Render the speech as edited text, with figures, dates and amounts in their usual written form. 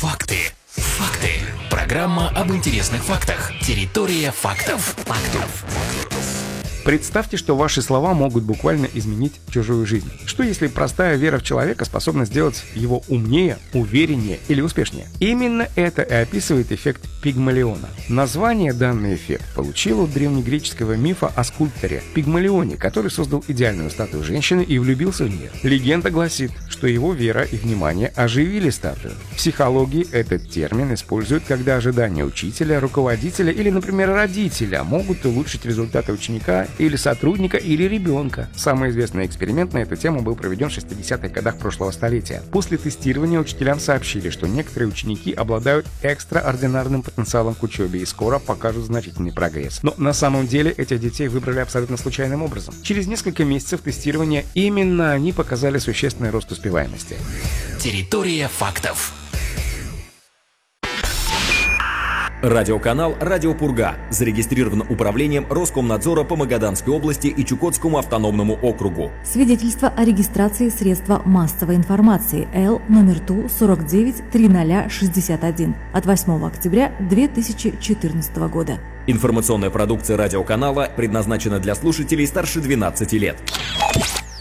Факты. Программа об интересных фактах. Территория фактов. Представьте, что ваши слова могут буквально изменить чужую жизнь. Что если простая вера в человека способна сделать его умнее, увереннее или успешнее? Именно это и описывает эффект Пигмалиона. Название данный эффект получил от древнегреческого мифа о скульпторе Пигмалионе, который создал идеальную статую женщины и влюбился в нее. Легенда гласит, что его вера и внимание оживили статую. В психологии этот термин используют, когда ожидания учителя, руководителя или, например, родителя могут улучшить результаты ученика или сотрудника, или ребенка. Самый известный эксперимент на эту тему был проведен в 60-х годах прошлого столетия. После тестирования учителям сообщили, что некоторые ученики обладают экстраординарным потенциалом к учебе и скоро покажут значительный прогресс. Но на самом деле этих детей выбрали абсолютно случайным образом. Через несколько месяцев тестирования именно они показали существенный рост успеваемости. Территория фактов. Радиоканал «Радио Пурга» зарегистрирован управлением Роскомнадзора по Магаданской области и Чукотскому автономному округу. Свидетельство о регистрации средства массовой информации Л номер ТУ 493061 от 8 октября 2014 года. Информационная продукция радиоканала предназначена для слушателей старше 12 лет.